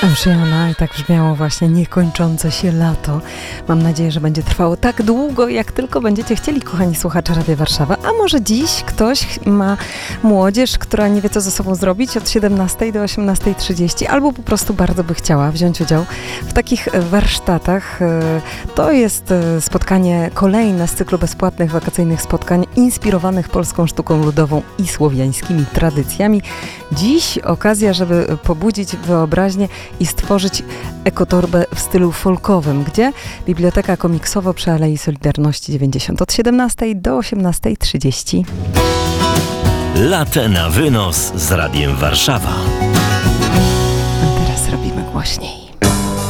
Oceana i tak brzmiało właśnie niekończące się lato. Mam nadzieję, że będzie trwało tak długo, jak tylko będziecie chcieli, kochani słuchacze Radia Warszawa. A może dziś ktoś ma młodzież, która nie wie, co ze sobą zrobić od 17 do 18:30, albo po prostu bardzo by chciała wziąć udział w takich warsztatach. To jest spotkanie kolejne z cyklu bezpłatnych wakacyjnych spotkań inspirowanych polską sztuką ludową i słowiańskimi tradycjami. Dziś okazja, żeby pobudzić wyobraźnię i stworzyć ekotorbę w stylu folkowym, gdzie Biblioteka Komiksowa przy Alei Solidarności 90 od 17 do 18:30. Latę na wynos z Radiem Warszawa. A teraz robimy głośniej.